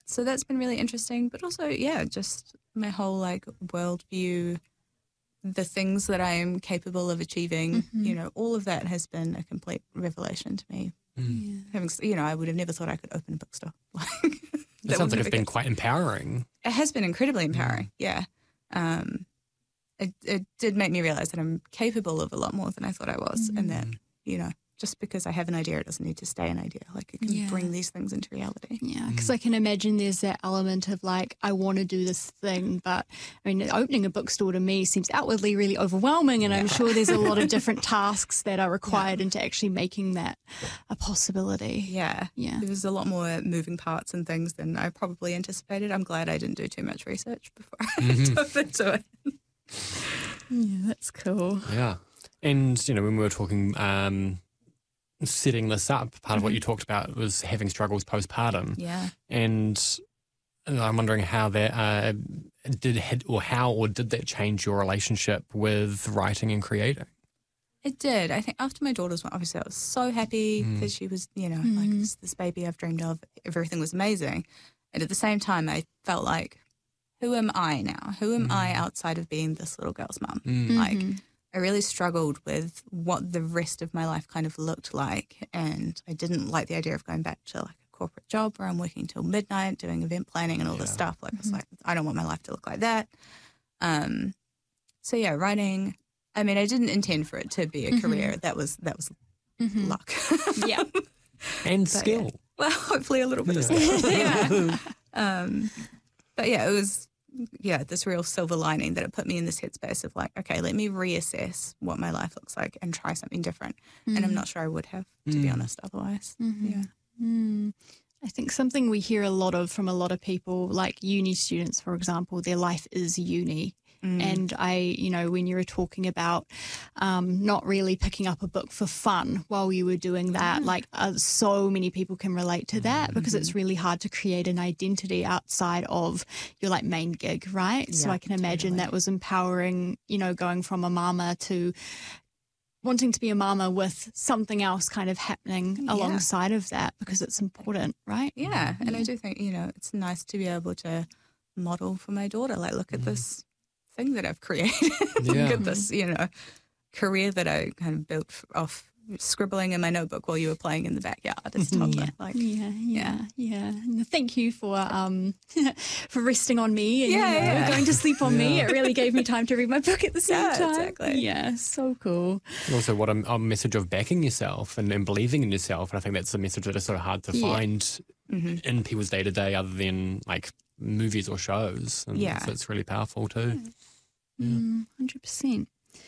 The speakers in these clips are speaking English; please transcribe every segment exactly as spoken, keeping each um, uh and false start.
so that's been really interesting. But also, yeah, just my whole like worldview, the things that I am capable of achieving, Mm-hmm. you know, all of that has been a complete revelation to me. Yeah. Having, you know, I would have never thought I could open a bookstore. It sounds like it's been quite empowering. It has been incredibly empowering, mm. yeah. Um, it, it did make me realise that I'm capable of a lot more than I thought I was, mm. and that, you know, just because I have an idea, it doesn't need to stay an idea. Like, it can yeah. bring these things into reality. Yeah, because mm. I can imagine there's that element of, like, I want to do this thing, but, I mean, opening a bookstore to me seems outwardly really overwhelming, and yeah. I'm sure there's a lot of different tasks that are required yeah. into actually making that a possibility. Yeah. Yeah. There was a lot more moving parts and things than I probably anticipated. I'm glad I didn't do too much research before mm-hmm. I dove into it. Yeah, that's cool. Yeah. And, you know, when we were talking... Um, setting this up, part of mm-hmm. what you talked about was having struggles postpartum. Yeah. And I'm wondering how that uh, did, or how or did that change your relationship with writing and creating? It did. I think after my daughter was born, obviously I was so happy because mm. she was, you know, mm. like this, this baby I've dreamed of. Everything was amazing. And at the same time, I felt like, who am I now? Who am mm. I outside of being this little girl's mum? Mm. Like, mm-hmm. I really struggled with what the rest of my life kind of looked like, and I didn't like the idea of going back to like a corporate job where I'm working till midnight doing event planning and all yeah. this stuff. Like, mm-hmm. it's like, I don't want my life to look like that. Um, so yeah, writing, I mean, I didn't intend for it to be a mm-hmm. career. That was, that was mm-hmm. luck. Yeah. And but, skill. Yeah. Well, hopefully a little bit yeah. of skill. yeah. Um, but yeah, it was, yeah, this real silver lining that it put me in this headspace of like, okay, let me reassess what my life looks like and try something different. Mm. And I'm not sure I would have, to mm. be honest, otherwise. Mm-hmm. Yeah. Mm. I think something we hear a lot of from a lot of people, like uni students, for example, their life is uni. Mm. And I, you know, when you were talking about um, not really picking up a book for fun while you were doing that, mm. like uh, so many people can relate to that because mm-hmm. it's really hard to create an identity outside of your like main gig, right? Yeah, so I can imagine totally. That was empowering, you know, going from a mama to wanting to be a mama with something else kind of happening yeah. alongside of that because it's important, right? Yeah. yeah. And I do think, you know, it's nice to be able to model for my daughter, like, look at mm. this thing that I've created. Look yeah. at this, you know, career that I kind of built off scribbling in my notebook while you were playing in the backyard as a toddler. Yeah. Like, yeah, yeah, yeah. yeah. Thank you for um for resting on me and yeah, you know, yeah. going to sleep on yeah. me. It really gave me time to read my book at the same yeah, time. Exactly. Yeah, so cool. And also, what a, a message of backing yourself and, and believing in yourself. And I think that's a message that is sort of hard to yeah. find mm-hmm. in people's day to day, other than like movies or shows. And yeah, so it's really powerful too. Yeah. one hundred percent.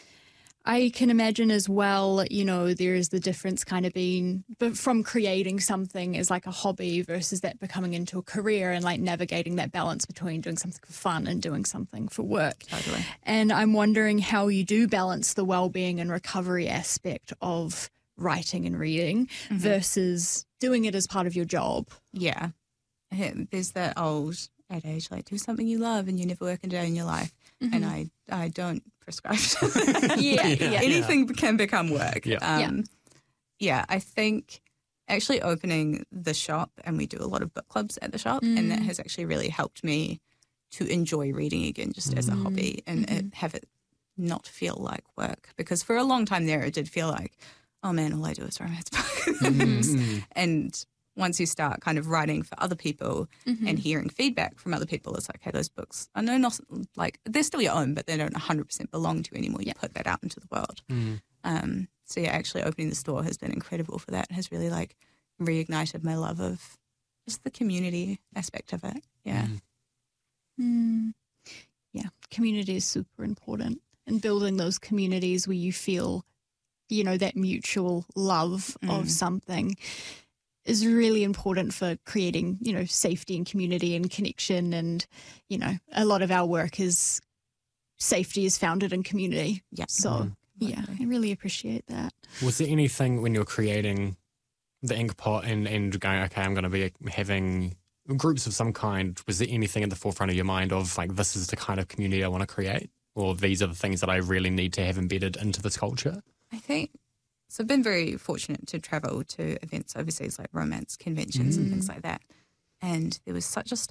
I can imagine as well, you know, there is the difference kind of being but from creating something as like a hobby versus that becoming into a career and like navigating that balance between doing something for fun and doing something for work. Totally. And I'm wondering how you do balance the well-being and recovery aspect of writing and reading mm-hmm. versus doing it as part of your job. Yeah. There's that old adage, like, do something you love and you never work a day in your life. Mm-hmm. And I, I don't prescribe to yeah, yeah, anything yeah. can become work. Yeah. Um, yeah. yeah, I think actually opening the shop, and we do a lot of book clubs at the shop, mm. and that has actually really helped me to enjoy reading again just mm. as a hobby and mm-hmm. it, have it not feel like work. Because for a long time there, it did feel like, oh man, all I do is romance books. Mm-hmm. And once you start kind of writing for other people mm-hmm. and hearing feedback from other people, it's like, hey, those books, I know not like they're still your own, but they don't one hundred percent belong to you anymore. You yeah. put that out into the world. Mm. Um, so yeah, actually opening the store has been incredible for that. It has really like reignited my love of just the community aspect of it. Yeah. Mm. Mm. Yeah. Community is super important, and building those communities where you feel, you know, that mutual love mm. of something is really important for creating, you know, safety and community and connection. And, you know, a lot of our work is safety is founded in community. Yeah. So, mm. yeah, I really appreciate that. Was there anything when you're creating the Inkpot and, and going, okay, I'm going to be having groups of some kind, was there anything at the forefront of your mind of like, this is the kind of community I want to create? Or these are the things that I really need to have embedded into this culture? I think, so I've been very fortunate to travel to events overseas like romance conventions mm. and things like that. And there was such a